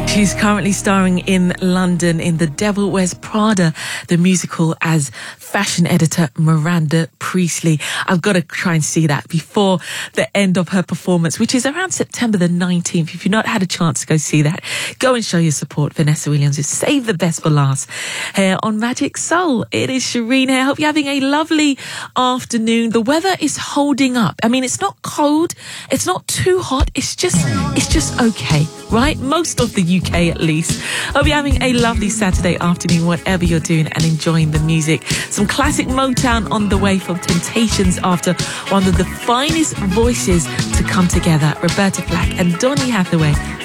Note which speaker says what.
Speaker 1: She's currently starring in London in The Devil Wears Prada, the musical, as fashion editor Miranda Priestley. I've got to try and see that before the end of her performance, which is around September the 19th. If you've not had a chance to go see that, go and show your support. Vanessa Williams is Save the Best for Last here on Magic Soul. It is Shireen here. I hope you're having a lovely afternoon. The weather is holding up. I mean, it's not cold. It's not too hot. It's just okay, right? Most of the UK at least. Hope you're having a lovely Saturday afternoon, whatever you're doing, and enjoying the music. Some classic Motown on the way from Temptations after one of the finest voices to come together, Roberta Flack and Donny Hathaway.